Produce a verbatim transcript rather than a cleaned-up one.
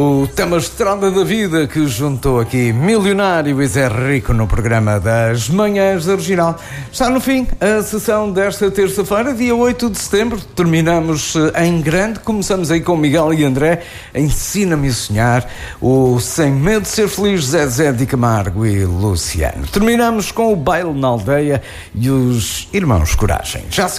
O tema Estrada da Vida que juntou aqui Milionário e Zé Rico no programa das Manhãs da Regional. Está no fim a sessão desta terça-feira, dia oito de setembro. Terminamos em grande. Começamos aí com Miguel e André. Ensina-me a sonhar. O Sem Medo de Ser Feliz, Zezé de Camargo e Luciano. Terminamos com o Baile na Aldeia e os Irmãos Coragem. Já se